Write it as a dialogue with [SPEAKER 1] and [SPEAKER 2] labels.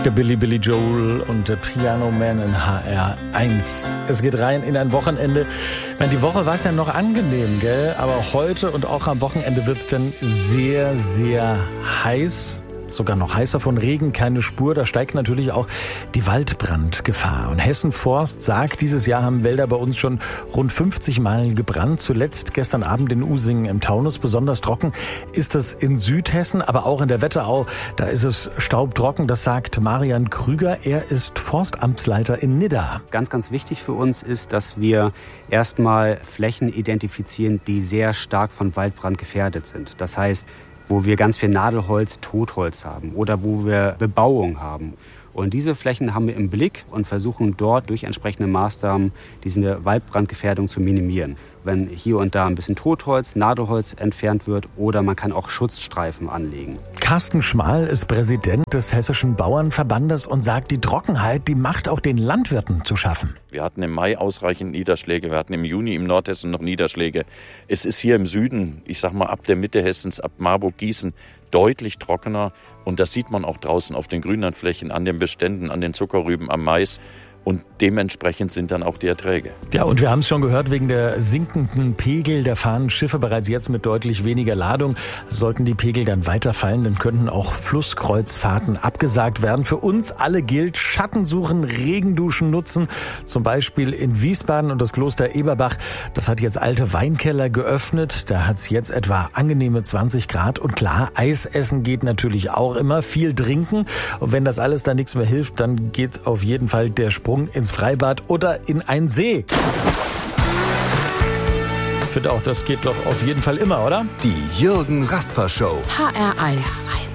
[SPEAKER 1] Der Billy Joel und der Piano Man in HR1. Es geht rein in ein Wochenende. Die Woche war es ja noch angenehm, gell? Aber heute und auch am Wochenende wird es dann sehr, sehr heiß. Sogar noch heißer, von Regen keine Spur. Da steigt natürlich auch die Waldbrandgefahr. Und Hessen Forst sagt, dieses Jahr haben Wälder bei uns schon rund 50 Mal gebrannt. Zuletzt gestern Abend in Usingen im Taunus. Besonders trocken ist es in Südhessen, aber auch in der Wetterau. Da ist es staubtrocken. Das sagt Marian Krüger. Er ist Forstamtsleiter in Nidda.
[SPEAKER 2] Ganz, ganz wichtig für uns ist, dass wir erstmal Flächen identifizieren, die sehr stark von Waldbrand gefährdet sind. Das heißt, wo wir ganz viel Nadelholz, Totholz haben oder wo wir Bebauung haben. Und diese Flächen haben wir im Blick und versuchen dort durch entsprechende Maßnahmen diese Waldbrandgefährdung zu minimieren. Wenn hier und da ein bisschen Totholz, Nadelholz entfernt wird oder man kann auch Schutzstreifen anlegen.
[SPEAKER 1] Carsten Schmal ist Präsident des Hessischen Bauernverbandes und sagt, die Trockenheit, die macht auch den Landwirten zu schaffen.
[SPEAKER 3] Wir hatten im Mai ausreichend Niederschläge, wir hatten im Juni im Nordhessen noch Niederschläge. Es ist hier im Süden, ich sag mal ab der Mitte Hessens, ab Marburg-Gießen, deutlich trockener. Und das sieht man auch draußen auf den Grünlandflächen, an den Beständen, an den Zuckerrüben, am Mais. Und dementsprechend sind dann auch die Erträge.
[SPEAKER 1] Ja, und wir haben es schon gehört, wegen der sinkenden Pegel, da fahren Schiffe bereits jetzt mit deutlich weniger Ladung. Sollten die Pegel dann weiterfallen, dann könnten auch Flusskreuzfahrten abgesagt werden. Für uns alle gilt, Schatten suchen, Regenduschen nutzen. Zum Beispiel in Wiesbaden und das Kloster Eberbach. Das hat jetzt alte Weinkeller geöffnet. Da hat es jetzt etwa angenehme 20 Grad. Und klar, Eis essen geht natürlich auch immer. Viel trinken. Und wenn das alles dann nichts mehr hilft, dann geht auf jeden Fall der Sprung ins Freibad oder in einen See. Ich finde auch, das geht doch auf jeden Fall immer, oder?
[SPEAKER 4] Die Jürgen Rasper Show.
[SPEAKER 5] HR1.